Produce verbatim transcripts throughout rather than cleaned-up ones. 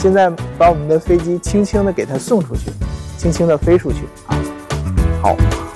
现在把我们的飞机轻轻的给它送出去，轻轻的飞出去啊。好，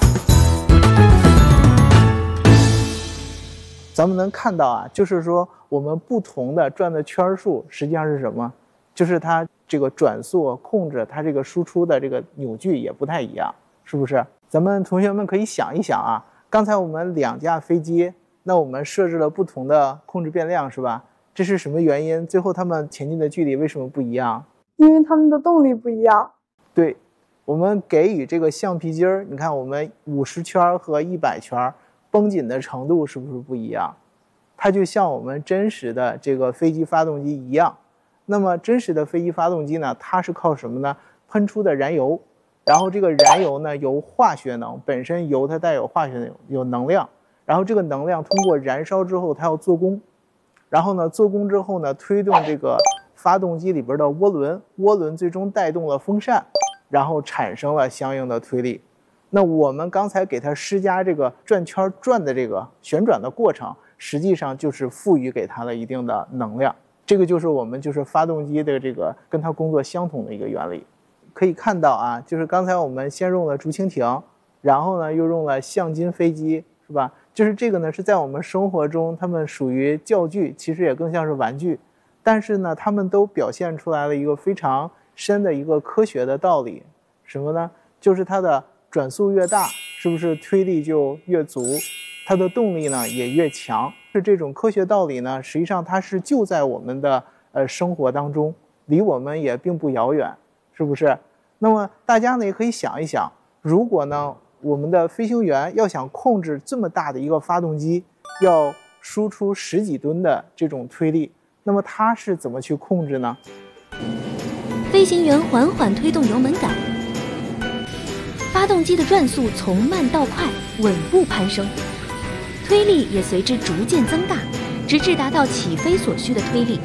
咱们能看到啊，就是说我们不同的转的圈数实际上是什么？就是它这个转速控制它这个输出的这个扭矩也不太一样，是不是？咱们同学们可以想一想啊，刚才我们两架飞机，那我们设置了不同的控制变量，是吧？这是什么原因？最后它们前进的距离为什么不一样？ 因为它们的动力不一样。 对，我们给予这个橡皮筋儿，你看我们五十圈和一百圈绷紧的程度是不是不一样？它就像我们真实的这个飞机发动机一样。那么真实的飞机发动机呢，它是靠什么呢？喷出的燃油，然后这个燃油呢由化学能，本身油它带有化学有能量，然后这个能量通过燃烧之后它要做功。然后呢，做功之后呢，推动这个发动机里边的涡轮，涡轮最终带动了风扇，然后产生了相应的推力。那我们刚才给它施加这个转圈转的这个旋转的过程，实际上就是赋予给它了一定的能量。这个就是我们就是发动机的这个跟它工作相同的一个原理。可以看到啊，就是刚才我们先用了竹蜻蜓，然后呢又用了橡筋飞机，是吧？就是这个呢，是在我们生活中，它们属于教具，其实也更像是玩具，但是呢，它们都表现出来了一个非常深的一个科学的道理，什么呢？就是它的转速越大，是不是推力就越足？它的动力呢也越强。是这种科学道理呢，实际上它是就在我们的呃生活当中，离我们也并不遥远，是不是？那么大家呢也可以想一想，如果呢，我们的飞行员要想控制这么大的一个发动机，要输出十几吨的这种推力，那么他是怎么去控制呢？ 飞行员缓缓推动油门杆，发动机的转速从慢到快，稳步攀升，推力也随之逐渐增大，直至达到起飞所需的推力。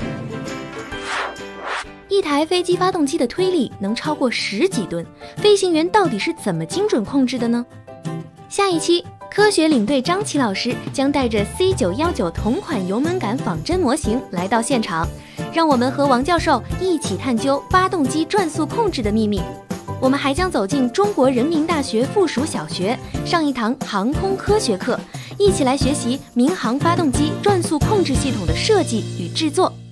一台飞机发动机的推力能超过十几吨，飞行员到底是怎么精准控制的呢？下一期，科学领队张琪老师将带着 C 九一九同款油门杆仿真模型来到现场，让我们和王教授一起探究发动机转速控制的秘密。我们还将走进中国人民大学附属小学，上一堂航空科学课，一起来学习民航发动机转速控制系统的设计与制作。